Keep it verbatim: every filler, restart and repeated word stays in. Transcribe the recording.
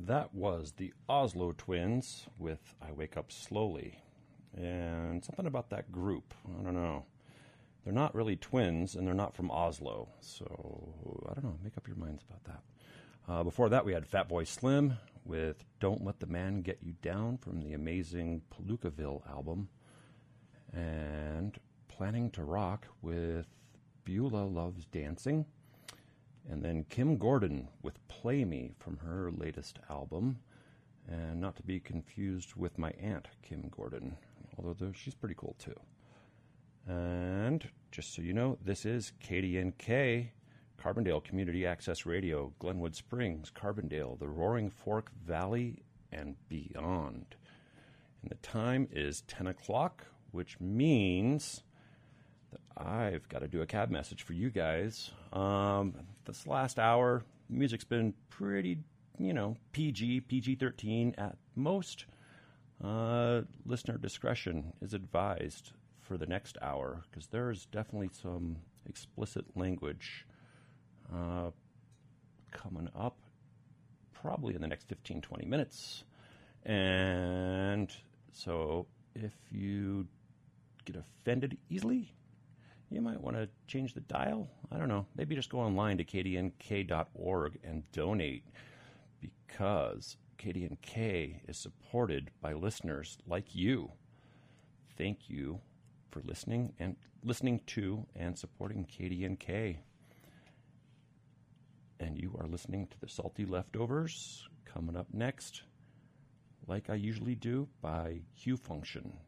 That was the Oslo Twins with I Wake Up Slowly. And something about that group, I don't know. They're not really twins, and they're not from Oslo. So, I don't know, make up your minds about that. Uh, before that, we had Fatboy Slim with Don't Let the Man Get You Down from the amazing Palookaville album. And Planning to Rock with Beulah Loves Dancing. And then Kim Gordon with Play Me from her latest album. And not to be confused with my aunt, Kim Gordon, although she's pretty cool too. And just so you know, this is K D N K, Carbondale Community Access Radio, Glenwood Springs, Carbondale, the Roaring Fork Valley, and beyond. And the time is ten o'clock, which means that I've got to do a cab message for you guys. Um, this last hour, music's been pretty, you know, P G, P G thirteen at most. Uh, listener discretion is advised for the next hour, because there's definitely some explicit language uh, coming up probably in the next fifteen, twenty minutes. And so if you get offended easily, you might want to change the dial. I don't know. Maybe just go online to k d n k dot org and donate, because K D N K is supported by listeners like you. Thank you for listening and listening to and supporting K D N K. And you are listening to the Salty Leftovers. Coming up next, like I usually do, by Q Function.